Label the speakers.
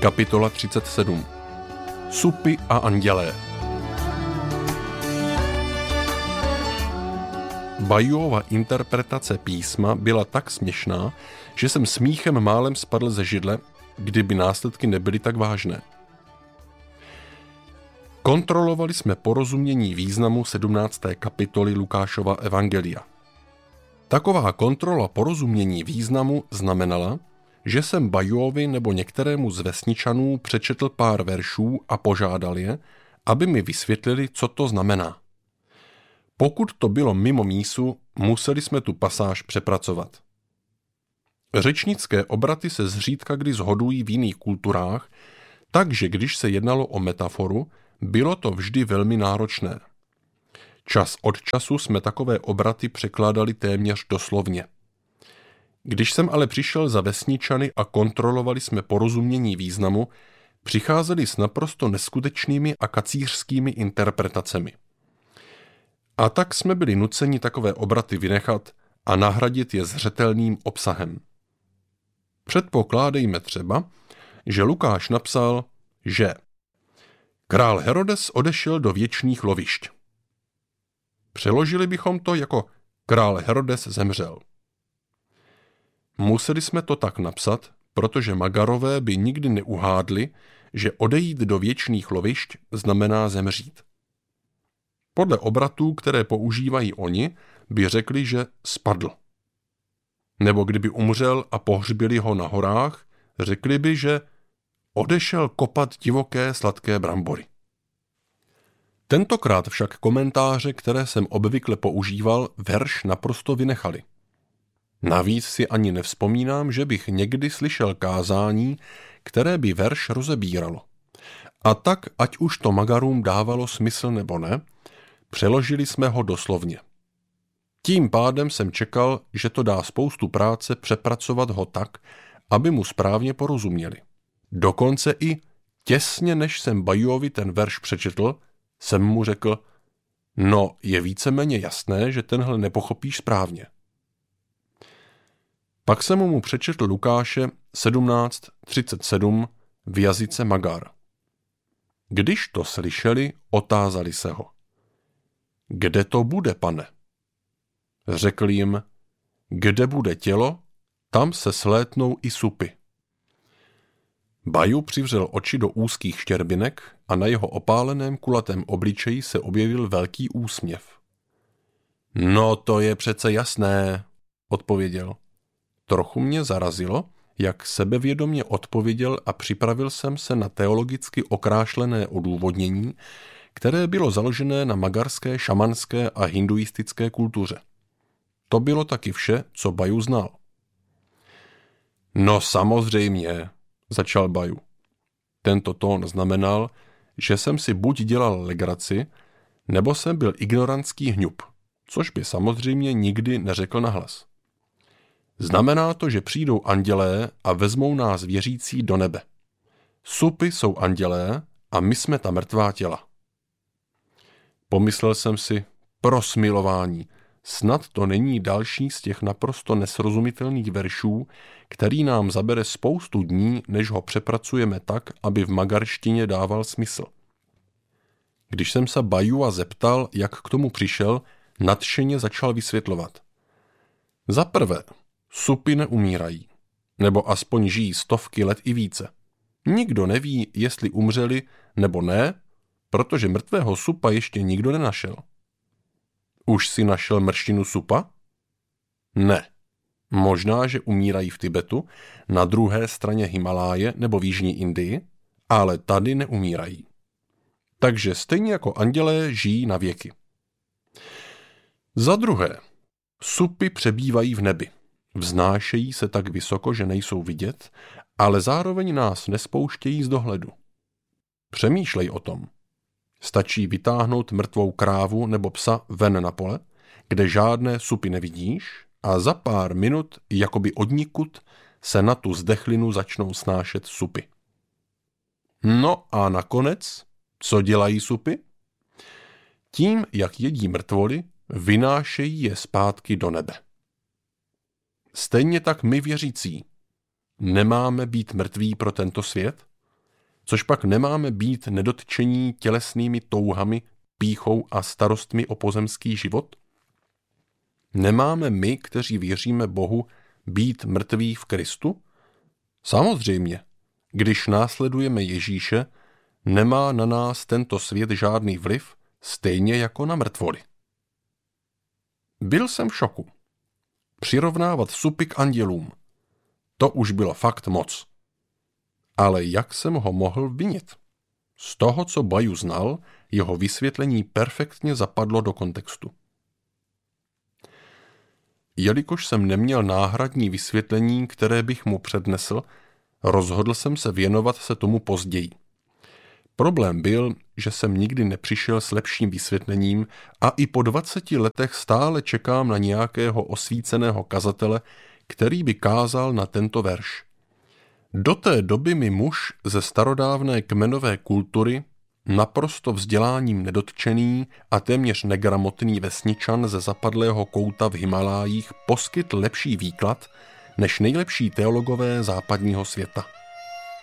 Speaker 1: Kapitola 37. Supy a andělé. Bajúova interpretace písma byla tak směšná, že jsem smíchem málem spadl ze židle, kdyby následky nebyly tak vážné. Kontrolovali jsme porozumění významu 17. kapitoly Lukášova evangelia. Taková kontrola porozumění významu znamenala, že jsem Bajúovi nebo některému z vesničanů přečetl pár veršů a požádal je, aby mi vysvětlili, co to znamená. Pokud to bylo mimo mísu, museli jsme tu pasáž přepracovat. Řečnické obraty se zřídka kdy shodují v jiných kulturách, takže když se jednalo o metaforu, bylo to vždy velmi náročné. Čas od času jsme takové obraty překládali téměř doslovně. Když jsem ale přišel za vesničany a kontrolovali jsme porozumění významu, přicházeli s naprosto neskutečnými a kacířskými interpretacemi. A tak jsme byli nuceni takové obraty vynechat a nahradit je zřetelným obsahem. Předpokládejme třeba, že Lukáš napsal, že král Herodes odešel do věčných lovišť. Přeložili bychom to jako král Herodes zemřel. Museli jsme to tak napsat, protože Magarové by nikdy neuhádli, že odejít do věčných lovišť znamená zemřít. Podle obratů, které používají oni, by řekli, že spadl. Nebo kdyby umřel a pohřbili ho na horách, řekli by, že odešel kopat divoké sladké brambory. Tentokrát však komentáře, které jsem obvykle používal, verš naprosto vynechali. Navíc si ani nevzpomínám, že bych někdy slyšel kázání, které by verš rozebíralo. A tak, ať už to Magarům dávalo smysl nebo ne, přeložili jsme ho doslovně. Tím pádem jsem čekal, že to dá spoustu práce přepracovat ho tak, aby mu správně porozuměli. Dokonce i těsně než jsem Bajúovi ten verš přečetl, jsem mu řekl, no je víceméně jasné, že tenhle nepochopíš správně. Pak jsem mu přečetl Lukáše 17:37 v jazyce Magar. Když to slyšeli, otázali se ho. Kde to bude, pane? Řekl jim, kde bude tělo, tam se slétnou i supy. Bajů přivřel oči do úzkých štěrbinek a na jeho opáleném kulatém obličeji se objevil velký úsměv. No to je přece jasné, odpověděl. Trochu mě zarazilo, jak sebevědomě odpověděl a připravil jsem se na teologicky okrášlené odůvodnění, které bylo založené na magarské, šamanské a hinduistické kultuře. To bylo taky vše, co Bajů znal. No samozřejmě, začal Bajů. Tento tón znamenal, že jsem si buď dělal legraci, nebo jsem byl ignorantský hňup, což by samozřejmě nikdy neřekl nahlas. Znamená to, že přijdou andělé a vezmou nás věřící do nebe. Supy jsou andělé a my jsme ta mrtvá těla. Pomyslel jsem si, pro smilování, snad to není další z těch naprosto nesrozumitelných veršů, který nám zabere spoustu dní, než ho přepracujeme tak, aby v magarštině dával smysl. Když jsem se Bajúa zeptal, jak k tomu přišel, nadšeně začal vysvětlovat. Za prvé, supy neumírají, nebo aspoň žijí stovky let i více. Nikdo neví, jestli umřeli nebo ne, protože mrtvého supa ještě nikdo nenašel. Už si našel mrštinu supa? Ne. Možná, že umírají v Tibetu, na druhé straně Himaláje nebo v jižní Indii, ale tady neumírají. Takže stejně jako andělé žijí na věky. Za druhé, supy přebývají v nebi. Vznášejí se tak vysoko, že nejsou vidět, ale zároveň nás nespouštějí z dohledu. Přemýšlej o tom. Stačí vytáhnout mrtvou krávu nebo psa ven na pole, kde žádné supy nevidíš, a za pár minut, jakoby odnikud, se na tu zdechlinu začnou snášet supy. No a nakonec, co dělají supy? Tím, jak jedí mrtvoly, vynášejí je zpátky do nebe. Stejně tak my věřící. Nemáme být mrtví pro tento svět? Což pak nemáme být nedotčení tělesnými touhami, pýchou a starostmi o pozemský život? Nemáme my, kteří věříme Bohu, být mrtví v Kristu? Samozřejmě, když následujeme Ježíše, nemá na nás tento svět žádný vliv, stejně jako na mrtvoly. Byl jsem v šoku. Přirovnávat supy k andělům. To už bylo fakt moc. Ale jak jsem ho mohl vinit? Z toho, co Baju znal, jeho vysvětlení perfektně zapadlo do kontextu. Jelikož jsem neměl náhradní vysvětlení, které bych mu přednesl, rozhodl jsem se věnovat se tomu později. Problém byl, že jsem nikdy nepřišel s lepším vysvětlením a i po 20 letech stále čekám na nějakého osvíceného kazatele, který by kázal na tento verš. Do té doby mi muž ze starodávné kmenové kultury, naprosto vzděláním nedotčený a téměř negramotný vesničan ze zapadlého kouta v Himalájích poskytl lepší výklad než nejlepší teologové západního světa.